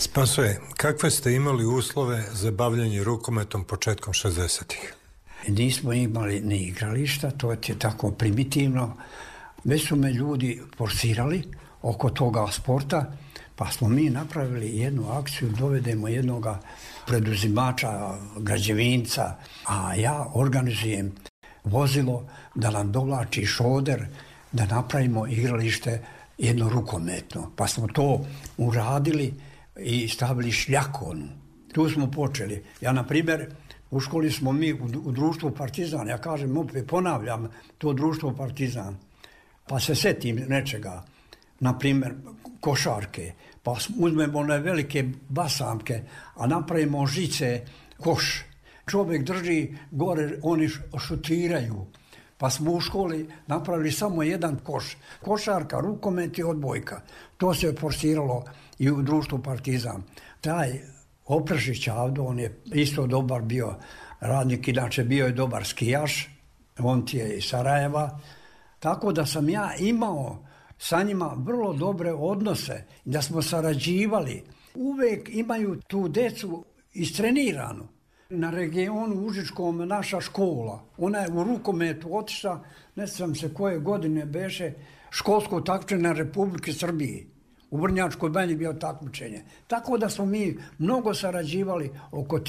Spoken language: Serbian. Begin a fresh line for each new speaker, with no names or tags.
Spasoje, kakve ste imali uslove za bavljanje rukometom početkom 60-ih?
Nismo imali ni igrališta, to je tako primitivno. Već su me ljudi forsirali oko toga sporta, pa smo mi napravili jednu akciju, dovedemo jednog preduzimača, građevinca, a ja organizujem vozilo da nam dovlači šoder, da napravimo igralište jedno rukometno. Pa smo to uradili i stavili šljakonu. Tu smo počeli. Ja, na primjer, u školi smo mi u društvu Partizan, ja kažem, opet ponavljam to društvo Partizan, pa se setim nečega, na primjer košarke, pa uzmemo one velike basamke, a napravimo žice, koš. Čovjek drži gore, oni šutiraju, pa smo u školi napravili samo jedan koš. Košarka, rukomet i odbojka. To se forsiralo i u društvu Partizan. Taj Oprešić Avdo, on je isto dobar bio radnik, inače bio je dobar skijaš, on ti je iz Sarajeva, tako da sam ja imao sa njima vrlo dobre odnose, da smo sarađivali. Uvijek imaju tu decu istreniranu. Na regionu Užičkom naša škola, ona je u rukometu otišla, ne znam se koje godine beše, školsko takmičenje na Republike Srbije. U Vrnjačkoj banji bio takmičenje. Tako da smo mi mnogo sarađivali oko